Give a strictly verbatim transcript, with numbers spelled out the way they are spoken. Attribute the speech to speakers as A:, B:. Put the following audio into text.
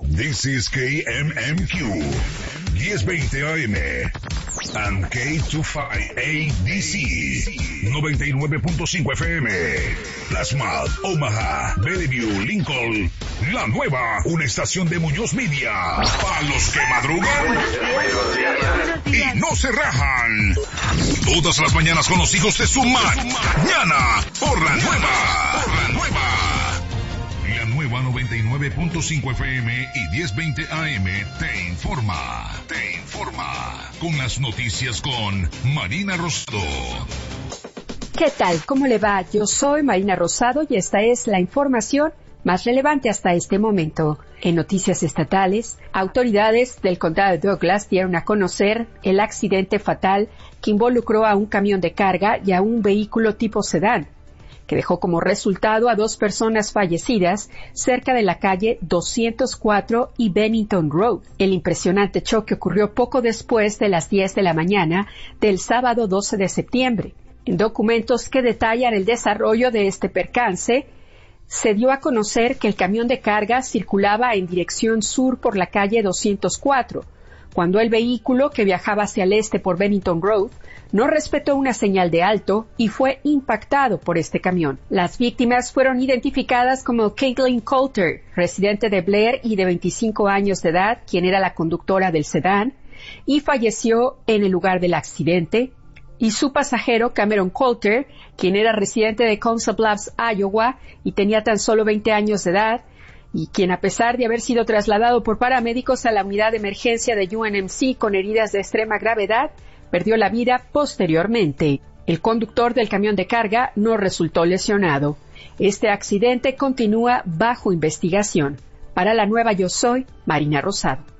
A: This is K M M Q, diez veinte A M, and K veinticinco A D C, noventa y nueve punto cinco F M, Plasma, Omaha, Bellevue, Lincoln, La Nueva, una estación de Muñoz Media, para los que madrugan y no se rajan. Todas las mañanas con los hijos de su mañana, por La Nueva, por La Nueva. La Nueva noventa y nueve punto cinco F M y diez veinte A M te informa, te informa con las noticias con Marina Rosado.
B: ¿Qué tal? ¿Cómo le va? Yo soy Marina Rosado y esta es la información más relevante hasta este momento. En noticias estatales, autoridades del condado de Douglas dieron a conocer el accidente fatal que involucró a un camión de carga y a un vehículo tipo sedán, que dejó como resultado a dos personas fallecidas cerca de la calle doscientos cuatro y Bennington Road. El impresionante choque ocurrió poco después de las diez de la mañana del sábado doce de septiembre. En documentos que detallan el desarrollo de este percance, se dio a conocer que el camión de carga circulaba en dirección sur por la calle doscientos cuatro, cuando el vehículo, que viajaba hacia el este por Bennington Road, no respetó una señal de alto y fue impactado por este camión. Las víctimas fueron identificadas como Caitlin Coulter, residente de Blair y de veinticinco años de edad, quien era la conductora del sedán, y falleció en el lugar del accidente, y su pasajero Cameron Coulter, quien era residente de Council Bluffs, Iowa, y tenía tan solo veinte años de edad, y quien, a pesar de haber sido trasladado por paramédicos a la unidad de emergencia de U N M C con heridas de extrema gravedad, perdió la vida posteriormente. El conductor del camión de carga no resultó lesionado. Este accidente continúa bajo investigación. Para La Nueva, yo soy Marina Rosado.